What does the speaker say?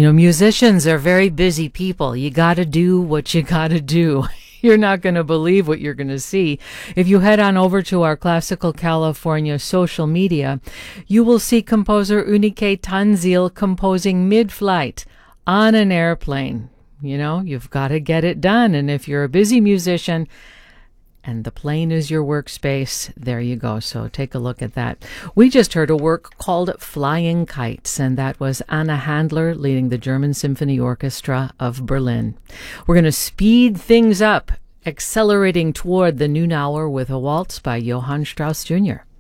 Musicians are very busy people. You got to do what you got to do. You're not going to believe what you're going to see. If you head on over to our Classical California social media, you will see composer Unique Tanzil composing mid-flight on an airplane. You've got to get it done. And if you're a busy musician and the plane is your workspace, there you go. So take a look at that. We just heard a work called Flying Kites, and that was Anna Handler leading the German Symphony Orchestra of Berlin. We're going to speed things up, accelerating toward the noon hour with a waltz by Johann Strauss Jr.